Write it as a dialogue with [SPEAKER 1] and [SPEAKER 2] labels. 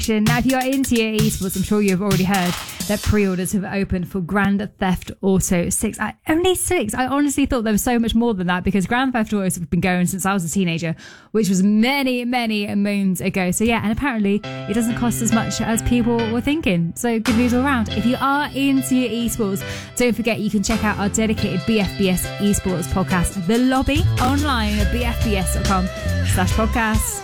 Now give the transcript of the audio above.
[SPEAKER 1] Now, if you are into your esports, I'm sure you've already heard that pre-orders have opened for Grand Theft Auto 6. Only 6? I honestly thought there was so much more than that, because Grand Theft Auto have been going since I was a teenager, which was many, many moons ago. So yeah, and apparently it doesn't cost as much as people were thinking. So good news all around. If you are into your esports, don't forget you can check out our dedicated BFBS esports podcast, The Lobby, online at bfbs.com/podcast.